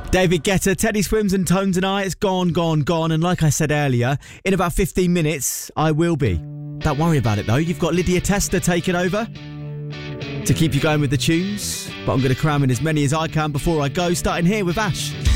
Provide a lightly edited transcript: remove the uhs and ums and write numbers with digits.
David Guetta, Teddy Swims and Tones and I. It's gone. And like I said earlier, in about 15 minutes, I will be. Don't worry about it though. You've got Lydia Testa taking over to keep you going with the tunes. But I'm going to cram in as many as I can before I go, starting here with Ash.